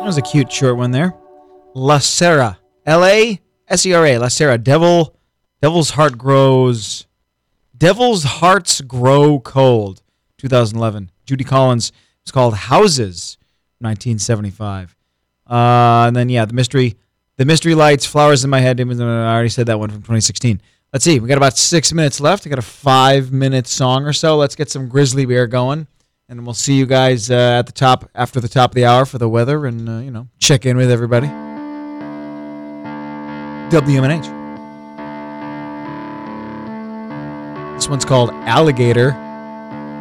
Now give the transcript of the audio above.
That was a cute short one there. La Sera. L-A-S-E-R-A. La Sera. Devil's Hearts Grow Cold. 2011. Judy Collins. It's called Houses. 1975. And then, yeah, The Mystery Lights, Flowers in My Head. I already said that one from 2016. Let's see. We got about 6 minutes left. We got a 5-minute song or so. Let's get some Grizzly Bear going. And we'll see you guys at the top after the top of the hour for the weather and, check in with everybody. WMNH. This one's called Alligator.